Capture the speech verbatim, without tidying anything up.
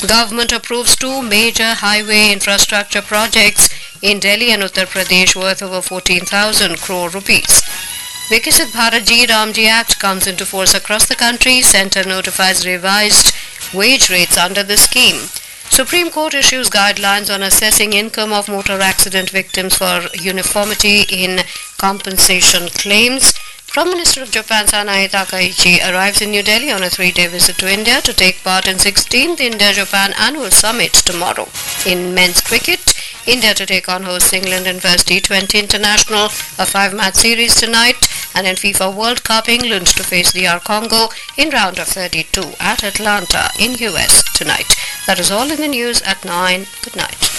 Government approves two major highway infrastructure projects in Delhi and Uttar Pradesh worth over fourteen thousand crore rupees. Viksit Bharat Ji Ramji Act comes into force across the country. Centre notifies revised wage rates under the scheme. Supreme Court issues guidelines on assessing income of motor accident victims for uniformity in compensation claims. Prime Minister of Japan Sanae Takaichi arrives in New Delhi on a three-day visit to India to take part in sixteenth India-Japan Annual Summit tomorrow. In men's cricket, India to take on host England in first T twenty International, a five-match series tonight, and in FIFA World Cup, England to face D R Congo in round of thirty-two at Atlanta in U S tonight. That is all in the news at nine. Good night.